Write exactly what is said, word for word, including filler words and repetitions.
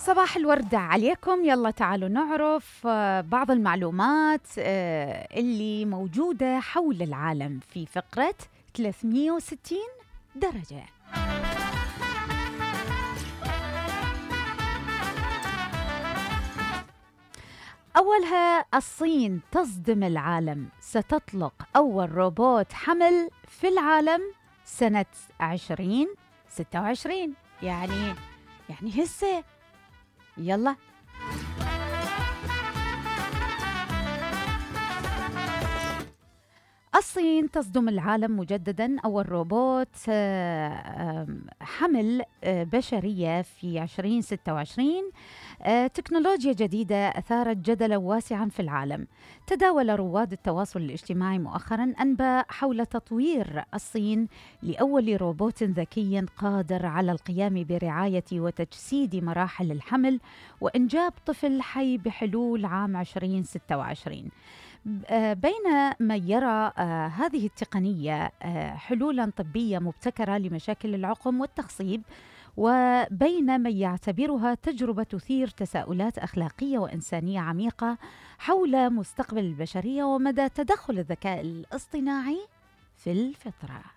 صباح الورد عليكم. يلا تعالوا نعرف آه، بعض المعلومات آه، اللي موجودة حول العالم في فقرة ثلاثمئة وستين درجة. أولها، الصين تصدم العالم، ستطلق أول روبوت حمل في العالم سنة عشرين ستة وعشرين. يعني يعني هسه يلا. الصين تصدم العالم مجددا، أول روبوت آه، آم، حمل آه، بشرية في عشرين ستة وعشرين. آه، تكنولوجيا جديدة أثارت جدلا واسعا في العالم. تداول رواد التواصل الاجتماعي مؤخرا أنباء حول تطوير الصين لأول روبوت ذكي قادر على القيام برعاية وتجسيد مراحل الحمل وإنجاب طفل حي بحلول عام عشرين ستة وعشرين. آه، بين من يرى آه، هذه التقنية آه، حلولا طبية مبتكرة لمشاكل العقم والتخصيب، وبين من يعتبرها تجربة تثير تساؤلات أخلاقية وإنسانية عميقة حول مستقبل البشرية ومدى تدخل الذكاء الاصطناعي في الفطرة.